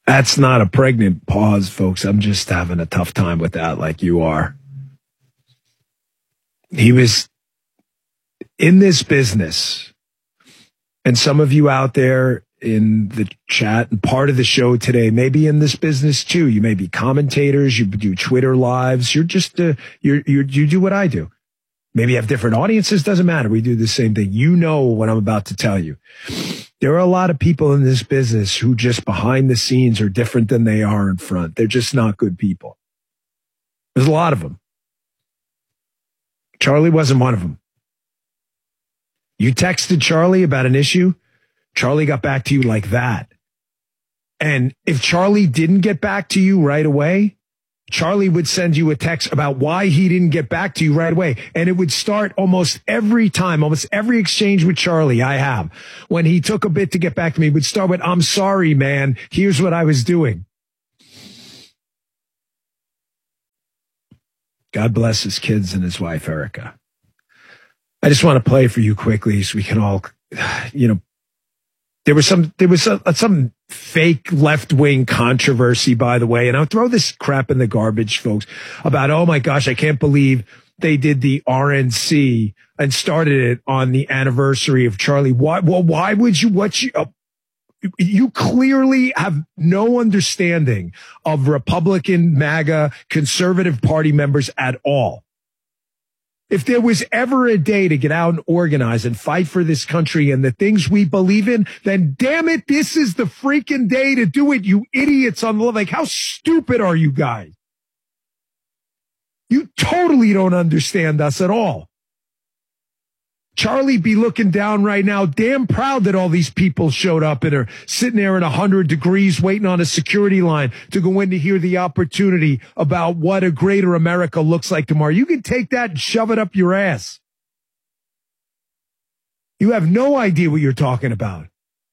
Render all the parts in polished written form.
That's not a pregnant pause, folks. I'm just having a tough time with that like you are. He was in this business, and some of you out there in the chat and part of the show today may be in this business too. You may be commentators, you do Twitter lives, you're just you do what I do. Maybe you have different audiences, doesn't matter. We do the same thing. You know what I'm about to tell you. There are a lot of people in this business who just behind the scenes are different than they are in front. They're just not good people. There's a lot of them. Charlie wasn't one of them. You texted Charlie about an issue, Charlie got back to you like that. And if Charlie didn't get back to you right away, Charlie would send you a text about why he didn't get back to you right away. And it would start almost every time, almost every exchange with Charlie I have. When he took a bit to get back to me, it would start with, I'm sorry, man. Here's what I was doing. God bless his kids and his wife, Erica. I just want to play for you quickly so we can all, there was some fake left-wing controversy, by the way, and I'll throw this crap in the garbage, folks, about, oh my gosh, I can't believe they did the RNC and started it on the anniversary of Charlie. Why would you, you clearly have no understanding of Republican, MAGA, conservative party members at all. If there was ever a day to get out and organize and fight for this country and the things we believe in, then damn it, this is the freaking day to do it, you idiots on the left. Like, how stupid are you guys? You totally don't understand us at all. Charlie be looking down right now, damn proud that all these people showed up and are sitting there in 100 degrees waiting on a security line to go in to hear the opportunity about what a greater America looks like tomorrow. You can take that and shove it up your ass. You have no idea what you're talking about.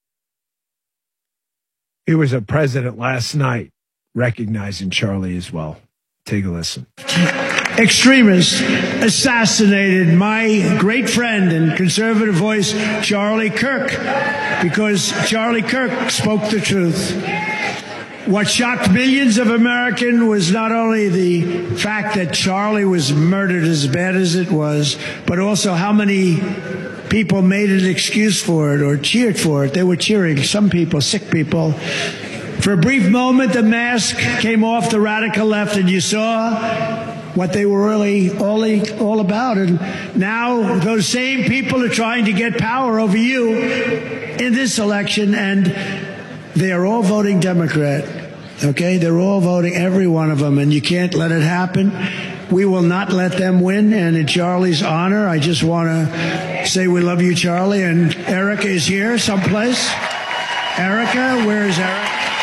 Here was a president last night recognizing Charlie as well. Take a listen. Extremists assassinated my great friend and conservative voice, Charlie Kirk, because Charlie Kirk spoke the truth. What shocked millions of Americans was not only the fact that Charlie was murdered as bad as it was, but also how many people made an excuse for it or cheered for it. They were cheering, some people, sick people. For a brief moment, the mask came off the radical left, and you saw what they were really all about. And now those same people are trying to get power over you in this election, and they are all voting Democrat. Okay? They're all voting, every one of them, and you can't let it happen. We will not let them win, and in Charlie's honor, I just want to say we love you, Charlie, and Erica is here someplace. Erica, where is Erica?